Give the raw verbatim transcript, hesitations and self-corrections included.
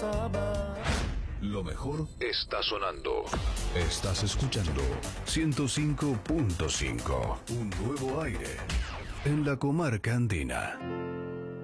pasaba. Lo mejor está sonando. Estás escuchando ciento cinco punto cinco. Un nuevo aire en la comarca andina.